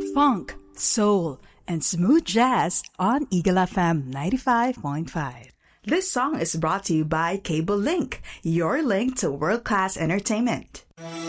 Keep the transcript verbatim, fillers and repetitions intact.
funk, soul, and smooth jazz on Eagle F M ninety-five point five. This song is brought to you by Cable Link, your link to world-class entertainment.